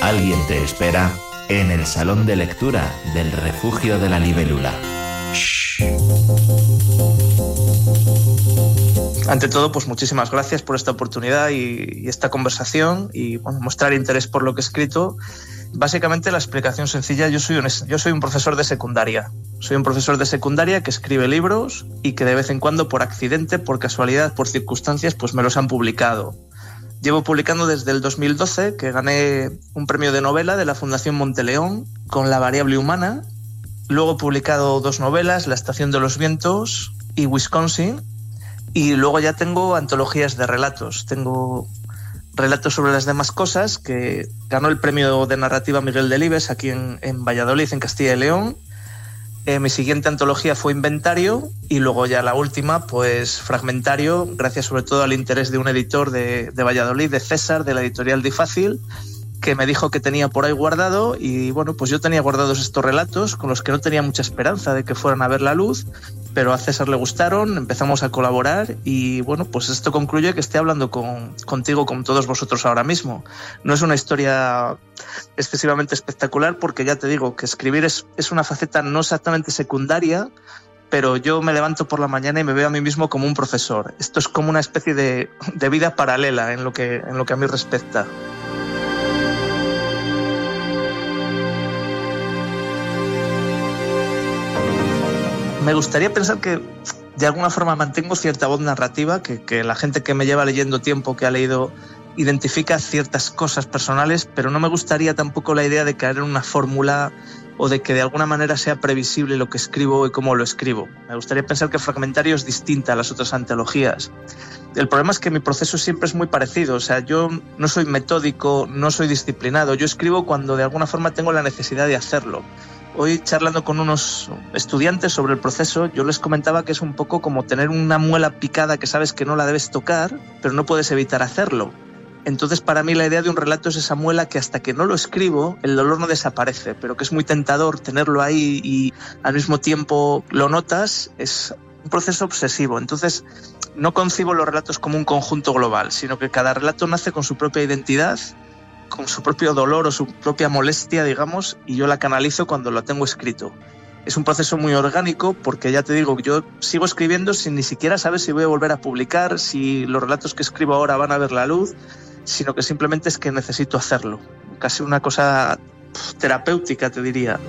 Alguien te espera en el salón de lectura del Refugio de la Libélula. Shh. Ante todo, pues muchísimas gracias por esta oportunidad y esta conversación y bueno, mostrar interés por lo que he escrito. Básicamente la explicación sencilla, yo soy un profesor de secundaria. Soy un profesor de secundaria que escribe libros y que de vez en cuando, por accidente, por casualidad, por circunstancias, pues me los han publicado. Llevo publicando desde el 2012, que gané un premio de novela de la Fundación Monteleón con La variable humana. Luego he publicado 2 novelas, La estación de los vientos y Wisconsin. Y luego ya tengo antologías de relatos. Tengo relatos sobre las demás cosas, que ganó el premio de narrativa Miguel Delibes aquí en Valladolid, en Castilla y León. Mi siguiente antología fue Inventario y luego ya la última, pues Fragmentario, gracias sobre todo al interés de un editor de Valladolid, de César, de la editorial Difácil, que me dijo que tenía por ahí guardado y bueno, pues yo tenía guardados estos relatos con los que no tenía mucha esperanza de que fueran a ver la luz, pero a César le gustaron, empezamos a colaborar y bueno, pues esto concluye que estoy hablando contigo, con todos vosotros ahora mismo. No es una historia excesivamente espectacular porque ya te digo que escribir es una faceta no exactamente secundaria, pero yo me levanto por la mañana y me veo a mí mismo como un profesor. Esto es como una especie de vida paralela en lo que a mí respecta. Me gustaría pensar que de alguna forma mantengo cierta voz narrativa, que la gente que me lleva leyendo tiempo, que ha leído, identifica ciertas cosas personales, pero no me gustaría tampoco la idea de caer en una fórmula o de que de alguna manera sea previsible lo que escribo y cómo lo escribo. Me gustaría pensar que Fragmentario es distinta a las otras antologías. El problema es que mi proceso siempre es muy parecido, o sea, yo no soy metódico, no soy disciplinado, yo escribo cuando de alguna forma tengo la necesidad de hacerlo. Hoy, charlando con unos estudiantes sobre el proceso, yo les comentaba que es un poco como tener una muela picada que sabes que no la debes tocar, pero no puedes evitar hacerlo. Entonces, para mí la idea de un relato es esa muela que hasta que no lo escribo, el dolor no desaparece, pero que es muy tentador tenerlo ahí y al mismo tiempo lo notas. Es un proceso obsesivo. Entonces, no concibo los relatos como un conjunto global, sino que cada relato nace con su propia identidad, con su propio dolor o su propia molestia, digamos, y yo la canalizo cuando lo tengo escrito. Es un proceso muy orgánico porque, ya te digo, yo sigo escribiendo sin ni siquiera saber si voy a volver a publicar, si los relatos que escribo ahora van a ver la luz, sino que simplemente es que necesito hacerlo. Casi una cosa terapéutica, te diría.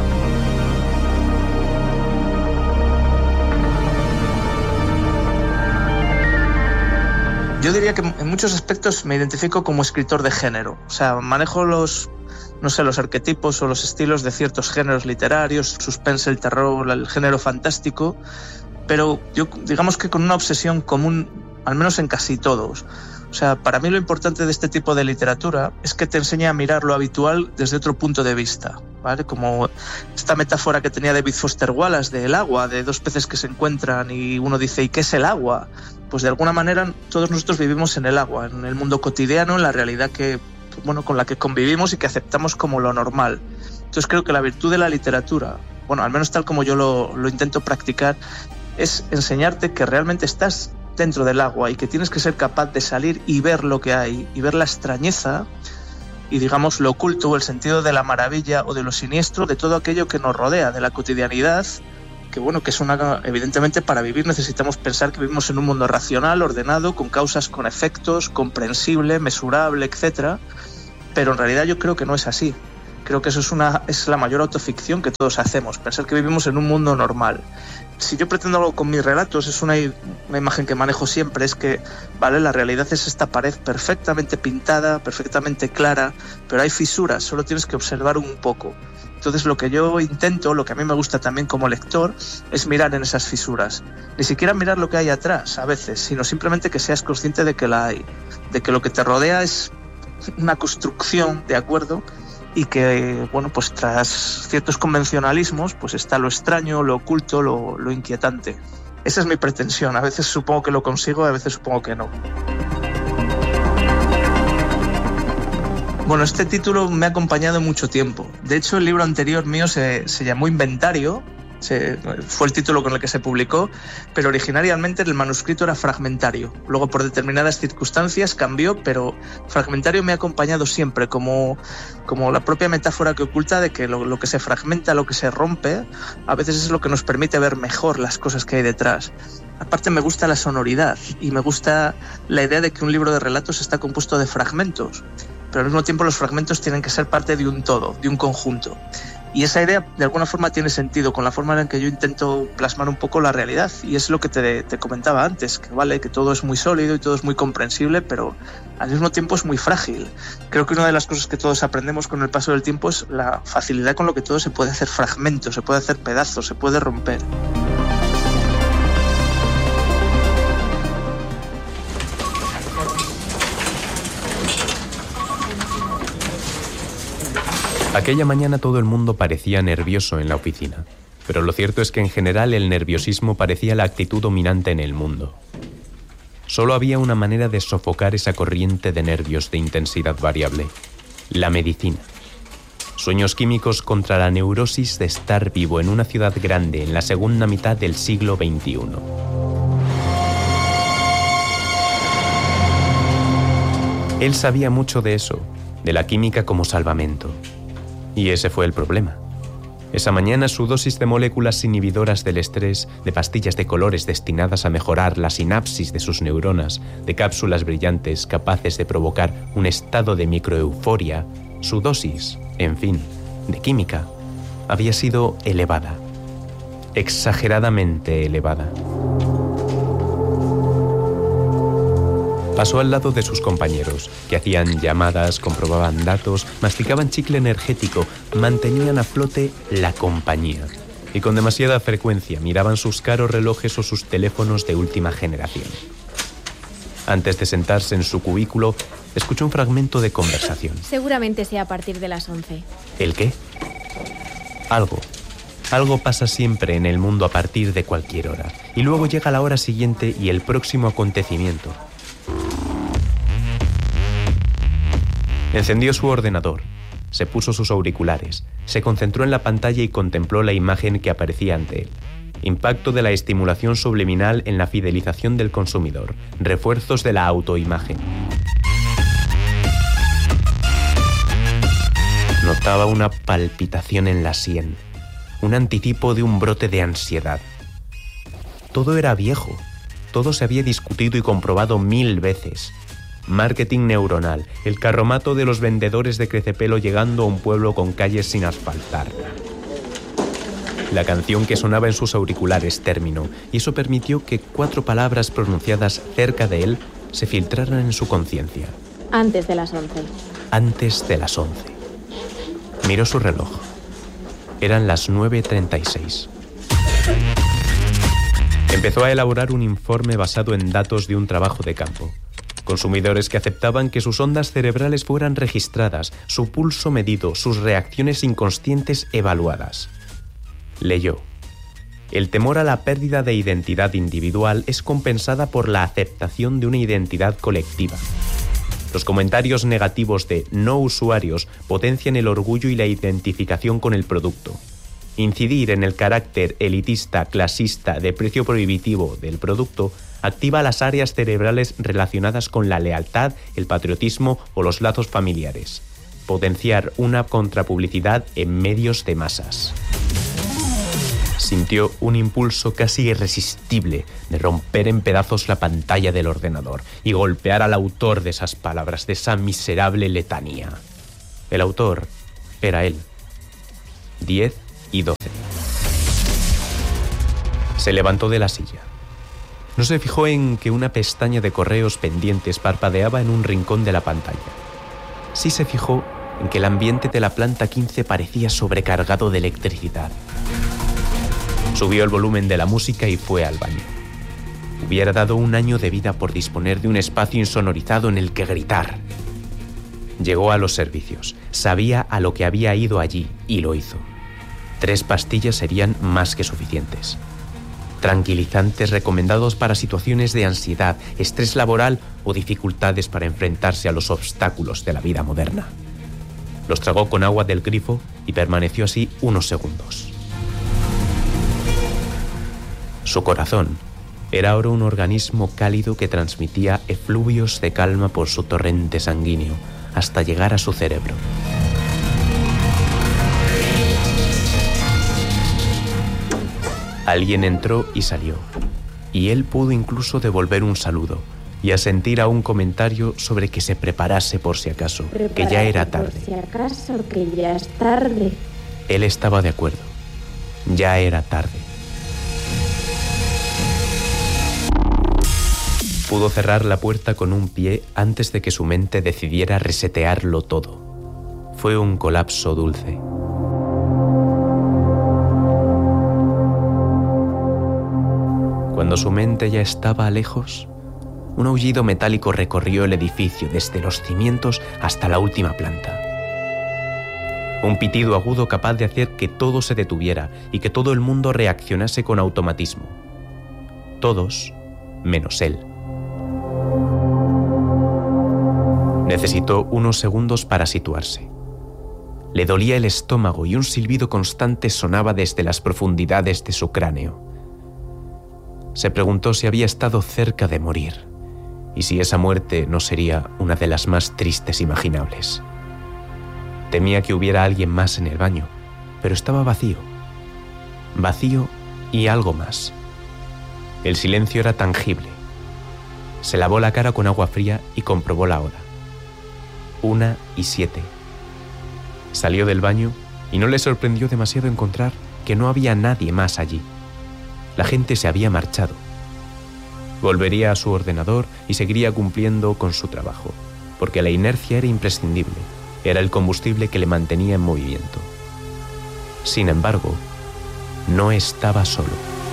Yo diría que en muchos aspectos me identifico como escritor de género. O sea, manejo los arquetipos o los estilos de ciertos géneros literarios, suspense, el terror, el género fantástico, pero yo digamos que con una obsesión común, al menos en casi todos. O sea, para mí lo importante de este tipo de literatura es que te enseña a mirar lo habitual desde otro punto de vista, ¿vale? Como esta metáfora que tenía David Foster Wallace del agua, de 2 peces que se encuentran y uno dice, ¿y qué es el agua? Pues de alguna manera todos nosotros vivimos en el agua, en el mundo cotidiano, en la realidad con la que convivimos y que aceptamos como lo normal. Entonces creo que la virtud de la literatura, bueno, al menos tal como yo lo intento practicar, es enseñarte que realmente estás dentro del agua y que tienes que ser capaz de salir y ver lo que hay y ver la extrañeza y, digamos, lo oculto o el sentido de la maravilla o de lo siniestro de todo aquello que nos rodea, de la cotidianidad, que bueno, que es evidentemente para vivir necesitamos pensar que vivimos en un mundo racional, ordenado, con causas, con efectos, comprensible, mesurable, etcétera, pero en realidad yo creo que no es así. Creo que eso es la mayor autoficción que todos hacemos, pensar que vivimos en un mundo normal. Si yo pretendo algo con mis relatos, es una imagen que manejo siempre, es que, vale, la realidad es esta pared perfectamente pintada, perfectamente clara, pero hay fisuras, solo tienes que observar un poco. Entonces lo que yo intento, lo que a mí me gusta también como lector, es mirar en esas fisuras. Ni siquiera mirar lo que hay atrás a veces, sino simplemente que seas consciente de que la hay, de que lo que te rodea es una construcción, ¿de acuerdo? Y que, bueno, pues tras ciertos convencionalismos, pues está lo extraño, lo oculto, lo inquietante. Esa es mi pretensión. A veces supongo que lo consigo, a veces supongo que no. Bueno, este título me ha acompañado mucho tiempo. De hecho, el libro anterior mío se llamó Inventario Fue el título con el que se publicó, pero originariamente el manuscrito era fragmentario. Luego, por determinadas circunstancias, cambió, pero fragmentario me ha acompañado siempre como la propia metáfora que oculta de que lo que se fragmenta, lo que se rompe, a veces es lo que nos permite ver mejor las cosas que hay detrás. Aparte, me gusta la sonoridad y me gusta la idea de que un libro de relatos está compuesto de fragmentos, pero al mismo tiempo los fragmentos tienen que ser parte de un todo, de un conjunto. Y esa idea de alguna forma tiene sentido con la forma en que yo intento plasmar un poco la realidad, y es lo que te comentaba antes, que vale, que todo es muy sólido y todo es muy comprensible, pero al mismo tiempo es muy frágil. Creo que una de las cosas que todos aprendemos con el paso del tiempo es la facilidad con lo que todo se puede hacer fragmentos, se puede hacer pedazos, se puede romper. Aquella mañana todo el mundo parecía nervioso en la oficina, pero lo cierto es que en general el nerviosismo parecía la actitud dominante en el mundo. Solo había una manera de sofocar esa corriente de nervios de intensidad variable: la medicina. Sueños químicos contra la neurosis de estar vivo en una ciudad grande en la segunda mitad del siglo XXI. Él sabía mucho de eso, de la química como salvamento. Y ese fue el problema. Esa mañana su dosis de moléculas inhibidoras del estrés, de pastillas de colores destinadas a mejorar la sinapsis de sus neuronas, de cápsulas brillantes capaces de provocar un estado de microeuforia, su dosis, en fin, de química, había sido elevada. Exageradamente elevada. Pasó al lado de sus compañeros, que hacían llamadas, comprobaban datos, masticaban chicle energético, mantenían a flote la compañía. Y con demasiada frecuencia miraban sus caros relojes o sus teléfonos de última generación. Antes de sentarse en su cubículo, escuchó un fragmento de conversación. Seguramente sea a partir de las 11. ¿El qué? Algo pasa siempre en el mundo a partir de cualquier hora. Y luego llega la hora siguiente y el próximo acontecimiento. Encendió su ordenador, se puso sus auriculares, se concentró en la pantalla y contempló la imagen que aparecía ante él. Impacto de la estimulación subliminal en la fidelización del consumidor, refuerzos de la autoimagen. Notaba una palpitación en la sien, un anticipo de un brote de ansiedad. Todo era viejo, todo se había discutido y comprobado 1000 veces. Marketing neuronal, el carromato de los vendedores de crecepelo llegando a un pueblo con calles sin asfaltar. La canción que sonaba en sus auriculares terminó, y eso permitió que 4 palabras pronunciadas cerca de él se filtraran en su conciencia. Antes de las 11. Antes de las 11. Miró su reloj. Eran las 9:36. Empezó a elaborar un informe basado en datos de un trabajo de campo. Consumidores que aceptaban que sus ondas cerebrales fueran registradas, su pulso medido, sus reacciones inconscientes evaluadas. Leyó: el temor a la pérdida de identidad individual es compensada por la aceptación de una identidad colectiva. Los comentarios negativos de no usuarios potencian el orgullo y la identificación con el producto. Incidir en el carácter elitista, clasista, de precio prohibitivo del producto activa las áreas cerebrales relacionadas con la lealtad, el patriotismo o los lazos familiares. Potenciar una contrapublicidad en medios de masas. Sintió un impulso casi irresistible de romper en pedazos la pantalla del ordenador y golpear al autor de esas palabras, de esa miserable letanía. El autor era él. 10 y 12. Se levantó de la silla. No se fijó en que una pestaña de correos pendientes parpadeaba en un rincón de la pantalla. Sí se fijó en que el ambiente de la planta 15 parecía sobrecargado de electricidad. Subió el volumen de la música y fue al baño. Hubiera dado un año de vida por disponer de un espacio insonorizado en el que gritar. Llegó a los servicios. Sabía a lo que había ido allí y lo hizo. 3 pastillas serían más que suficientes. Tranquilizantes recomendados para situaciones de ansiedad, estrés laboral o dificultades para enfrentarse a los obstáculos de la vida moderna. Los tragó con agua del grifo y permaneció así unos segundos. Su corazón era ahora un organismo cálido que transmitía efluvios de calma por su torrente sanguíneo hasta llegar a su cerebro. Alguien entró y salió, y él pudo incluso devolver un saludo y asentir a un comentario sobre que se preparase por si acaso, que ya era tarde. Por si acaso, que ya es tarde. Él estaba de acuerdo. Ya era tarde. Pudo cerrar la puerta con un pie antes de que su mente decidiera resetearlo todo. Fue un colapso dulce. Cuando su mente ya estaba lejos, un aullido metálico recorrió el edificio desde los cimientos hasta la última planta. Un pitido agudo capaz de hacer que todo se detuviera y que todo el mundo reaccionase con automatismo. Todos, menos él. Necesitó unos segundos para situarse. Le dolía el estómago y un silbido constante sonaba desde las profundidades de su cráneo. Se preguntó si había estado cerca de morir y si esa muerte no sería una de las más tristes imaginables. Temía que hubiera alguien más en el baño, pero estaba vacío. Vacío y algo más. El silencio era tangible. Se lavó la cara con agua fría y comprobó la hora. 1:07. Salió del baño y no le sorprendió demasiado encontrar que no había nadie más allí. La gente se había marchado. Volvería a su ordenador y seguiría cumpliendo con su trabajo, porque la inercia era imprescindible. Era el combustible que le mantenía en movimiento. Sin embargo, no estaba solo.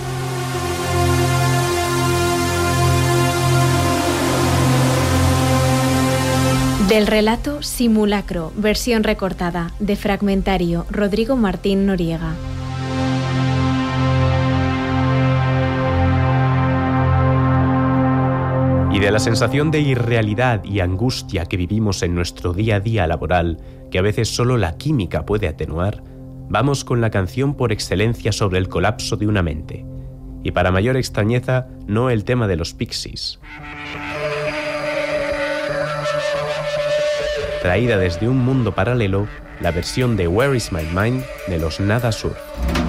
Del relato Simulacro, versión recortada, de Fragmentario, Rodrigo Martín Noriega. Y de la sensación de irrealidad y angustia que vivimos en nuestro día a día laboral, que a veces solo la química puede atenuar, vamos con la canción por excelencia sobre el colapso de una mente. Y para mayor extrañeza, no el tema de los Pixies. Traída desde un mundo paralelo, la versión de Where is My Mind de los Nada Surf.